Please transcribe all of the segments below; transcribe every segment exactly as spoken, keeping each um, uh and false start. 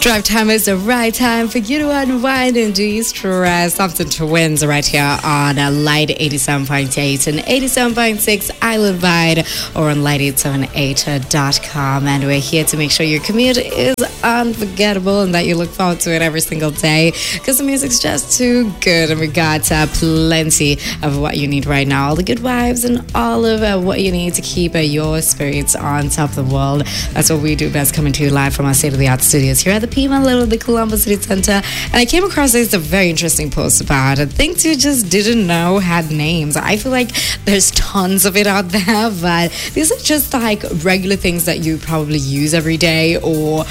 Drive time is the right time for you to unwind and de-stress. Something to win right here on uh, Light eighty-seven point eight and eighty-seven point six Island Vibe or on light eight seven eight dot com. And we're here to make sure your commute is unforgettable and that you look forward to it every single day because the music's just too good. And we got uh, plenty of what you need right now. All the good vibes and all of uh, what you need to keep uh, your spirits on top of the world. That's what we do best, coming to you live from our state-of-the-art studios here at the Pima Little, the Columbus City Center. And I came across this a very interesting post about it. Things you just didn't know had names. I feel like there's tons of it out there, but these are just like regular things that you probably use every day or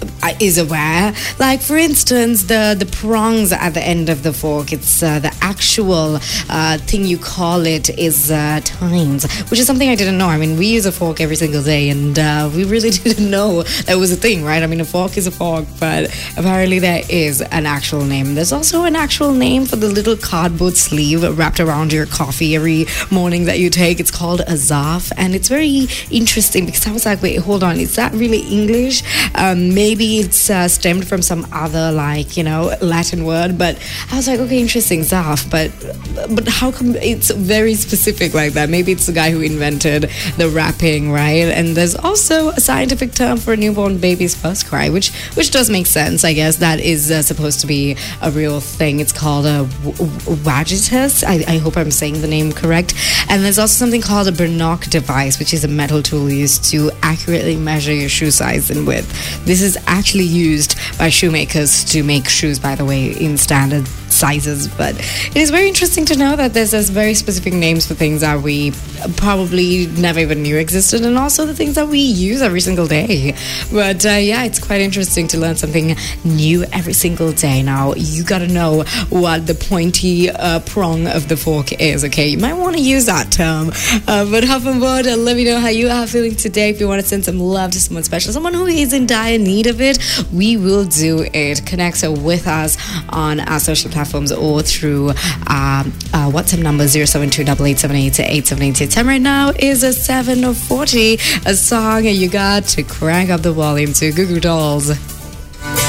is aware. Like, for instance, the, the prongs at the end of the fork. It's uh, the actual uh, thing you call it is uh, tines, which is something I didn't know. I mean, we use a fork every single day, and uh, we really didn't know that was a thing, right? I mean, a fork is a fork, but apparently there is an actual name. There's also an actual name for the little cardboard sleeve wrapped around your coffee every morning that you take. It's called a zarf, and it's very interesting because I was like, wait, hold on, is that really English? Um, maybe it's uh, stemmed from some other, like, you know, Latin word, but I was like, okay, interesting, zarf, but but how come it's very specific like that? Maybe it's the guy who invented the wrapping, right? And there's also a scientific term for a newborn baby's first cry, which which does make sense, I guess. That is uh, supposed to be a real thing. It's called a vagitus. I, I hope I'm saying the name correct. And there's also something called a Bernock device, which is a metal tool used to accurately measure your shoe size and width. This is actually used by shoemakers to make shoes, by the way, in standard sizes. But it is very interesting to know that there's, there's very specific names for things that we probably never even knew existed, and also the things that we use every single day. But uh, yeah, it's quite interesting to learn something new every single day. Now, you gotta know what the pointy uh, prong of the fork is, okay? You might want to use that term. Uh, but hop on board and let me know how you are feeling today. If you want to send some love to someone special, someone who is in dire need of it, we will do it. Connect with us on our social platforms or through um, uh, WhatsApp number zero seven two eight eight seven eight eight seven eight. Time right now is a seven forty, a song you got to crank up the volume to. Goo Goo Dolls.